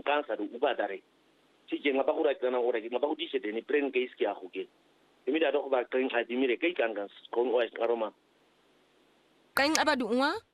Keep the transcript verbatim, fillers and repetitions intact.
kansa du uba dare si je ngaba ura kana ura ki ngaba di sete ni pren ke iski a huke imi da do ba kan adimire kai kan kan kon o aroma kan abadu uwa